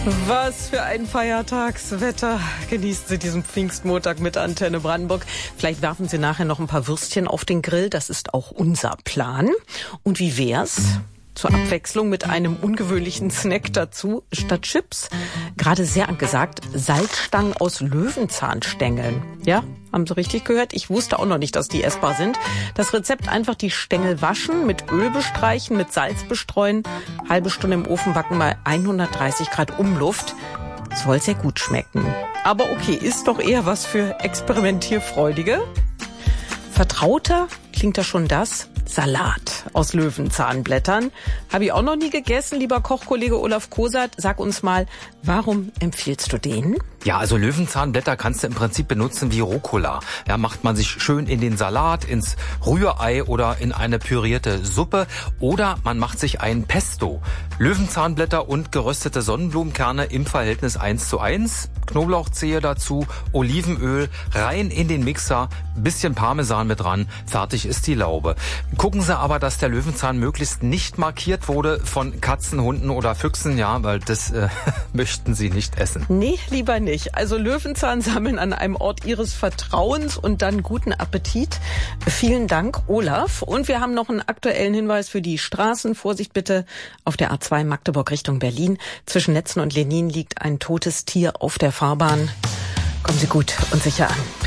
Was für ein Feiertagswetter. Genießen Sie diesen Pfingstmontag mit Antenne Brandenburg. Vielleicht werfen Sie nachher noch ein paar Würstchen auf den Grill. Das ist auch unser Plan. Und wie wär's? Zur Abwechslung mit einem ungewöhnlichen Snack dazu. Statt Chips, gerade sehr angesagt, Salzstangen aus Löwenzahnstängeln. Ja, haben Sie richtig gehört? Ich wusste auch noch nicht, dass die essbar sind. Das Rezept: einfach die Stängel waschen, mit Öl bestreichen, mit Salz bestreuen, halbe Stunde im Ofen backen bei 130 Grad Umluft. Soll sehr gut schmecken. Aber okay, ist doch eher was für Experimentierfreudige. Vertrauter klingt da schon das: Salat aus Löwenzahnblättern. Habe ich auch noch nie gegessen. Lieber Kochkollege Olaf Kosat, sag uns mal, warum empfiehlst du den? Ja, also Löwenzahnblätter kannst du im Prinzip benutzen wie Rucola. Ja, macht man sich schön in den Salat, ins Rührei oder in eine pürierte Suppe. Oder man macht sich ein Pesto. Löwenzahnblätter und geröstete Sonnenblumenkerne im Verhältnis 1:1. Knoblauchzehe dazu, Olivenöl, rein in den Mixer, bisschen Parmesan mit dran, fertig ist die Laube. Gucken Sie aber, dass der Löwenzahn möglichst nicht markiert wurde von Katzen, Hunden oder Füchsen, ja, weil das möchten Sie nicht essen. Nee, lieber nicht. Also Löwenzahn sammeln an einem Ort Ihres Vertrauens und dann guten Appetit. Vielen Dank, Olaf. Und wir haben noch einen aktuellen Hinweis für die Straßen. Vorsicht bitte auf der A2 Magdeburg Richtung Berlin. Zwischen Netzen und Lenin liegt ein totes Tier auf der Fahrbahn. Kommen Sie gut und sicher an.